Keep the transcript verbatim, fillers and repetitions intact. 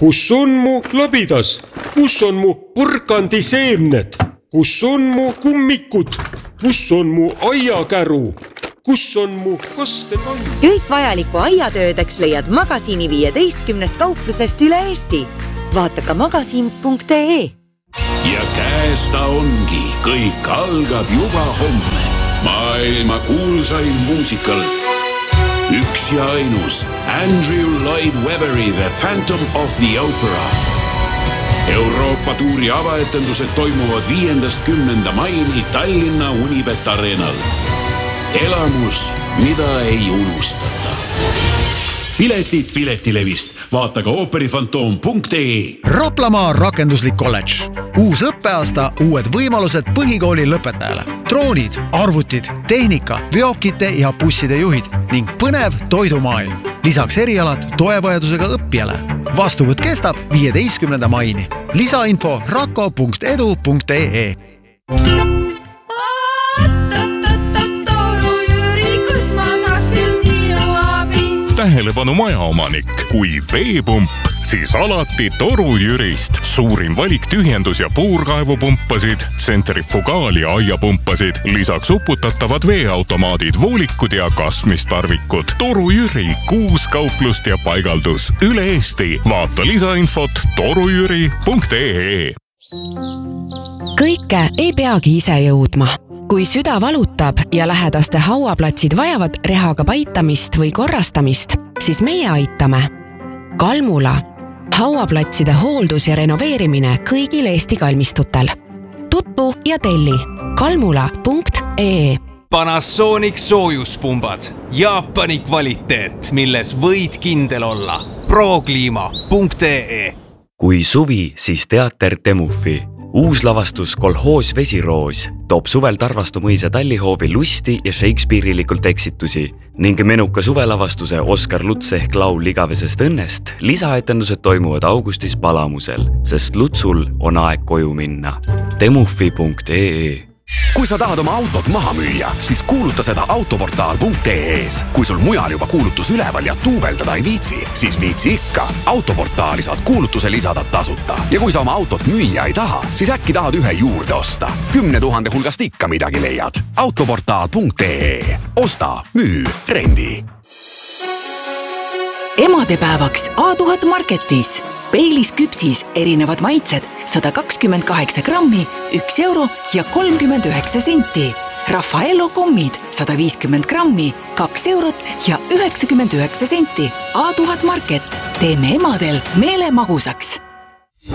kus on mu labidas, kus on mu porkandiseemned, kus on mu kummikud, kus on mu aiakäru, kus on mu kastekond. Kõik vajaliku aiatöödeks leiad Magasiini viieteistkümnest kauplusest üle Eesti. Vaata ka magasiin punkt ee. Ja käes ta ongi, kõik algab juba homme. Maailma kuulsain muusikal. Üks ja ainus Andrew Lloyd Weberi The Phantom of the Opera. Euroopa tuuri avaetendused toimuvad viiendast kümnenda maini Tallinna Unibet Arenal. Elamus, mida ei unustata. Piletid Piletilevist. Vaata ka ooperifantoom punkt ee. Raplamaa rakenduslik kolledž. Uus õppeaasta, uued võimalused põhikooli lõpetajale. Droonid, arvutid, tehnika, veokite ja busside juhid ning põnev toidumaailm. Lisaks erialad toevajadusega õppijale. Vastuvõtt kestab viieteistkümnenda maini. Lisainfo rako punkt edu punkt ee. Tähelepanu majaomanik, kui veepump, siis alati Toru Jürist. Suurim valik tühjendus- ja puurkaevupumpasid, tsentrifugaal- ja aiapumpasid, lisaks uputatavad veeautomaadid, voolikud ja kasmistarvikud. Toru Jüri, kuus kauplust ja paigaldus üle Eesti. Vaata lisainfot torujüri punkt ee. Kõike ei peagi ise jõudma. Kui süda valutab ja lähedaste hauaplatsid vajavad rehaga paitamist või korrastamist, siis meie aitame. Kalmula. Hauaplatside hooldus ja renoveerimine kõigil Eesti kalmistutel. Tutvu ja telli kalmula punkt ee. Panasonic soojuspumbad. Jaapani kvaliteet, milles võid kindel olla. prokliima punkt ee. Kui suvi, siis teater Temufi. Uus lavastus Kolhoos Vesiroos toob suvel Tarvastu mõisa Tallihoovi lusti ja Shakespeare'ilikult eksitusi ning menuka suvelavastuse Oskar Luts ehk laul igavesest õnnest lisaetendused toimuvad augustis Palamusel, sest Lutsul on aeg koju minna. Temufi punkt ee. Kui sa tahad oma autot maha müüa, siis kuuluta seda autoportaal punkt ee-s. Kui sul mujal juba kuulutus üleval ja tuubeldada ei viitsi, siis viitsi ikka. Autoportaali saad kuulutuse lisada tasuta. Ja kui sa oma autot müüa ei taha, siis äkki tahad ühe juurde osta. Kümne tuhande hulgast ikka midagi leiad. autoportaal punkt ee. Osta, müü, rendi. Emadepäevaks A tuhat Marketis. Peilis küpsis erinevad maitsed sada kakskümmend kaheksa grammi, üks euro ja kolmkümmend üheksa senti. Raffaello kommid sada viiskümmend grammi, kaks eurot ja üheksakümmend üheksa senti. A tuhat Market. Teeme emadel meele magusaks.